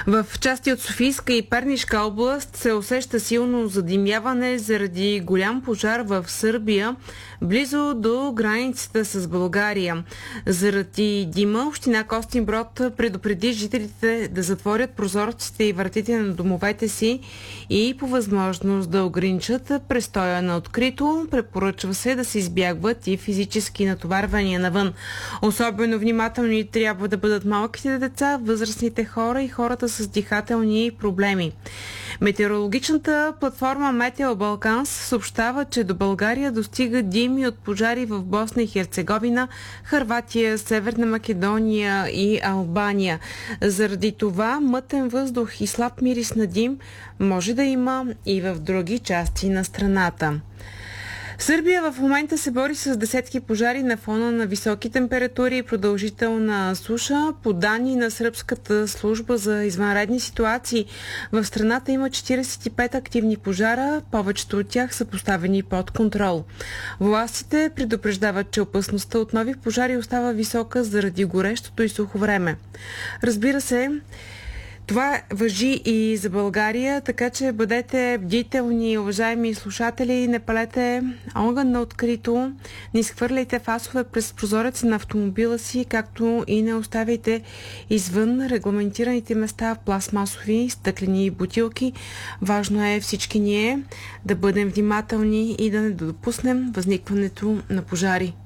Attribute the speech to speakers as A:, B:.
A: В части от Софийска и Пернишка област се усеща силно задимяване заради голям пожар в Сърбия, близо до границата с България. Заради дима, община Костинброд предупреди жителите да затворят прозорците и вратите на домовете си и по възможност да ограничат престоя на открито. Препоръчва се да се избягват и физически натоварвания навън. Особено внимателни трябва да бъдат малките деца, възрастните хора и хората с дихателни проблеми. Метеорологичната платформа Метео Балканс съобщава, че до България достига дими от пожари в Босна и Херцеговина, Хърватия, Северна Македония и Албания. Заради това мътен въздух и слаб мирис на дим може да има и в други части на страната. Сърбия в момента се бори с десетки пожари на фона на високи температури и продължителна суша. По данни на Сръбската служба за извънредни ситуации, в страната има 45 активни пожара, повечето от тях са поставени под контрол. Властите предупреждават, че опасността от нови пожари остава висока заради горещото и сухо време. Разбира се, това важи и за България, така че бъдете бдителни, уважаеми слушатели, не палете огън на открито, не изхвърляйте фасове през прозореца на автомобила си, както и не оставяйте извън регламентираните места в пластмасови стъклени бутилки. Важно е всички ние да бъдем внимателни и да не допуснем възникването на пожари.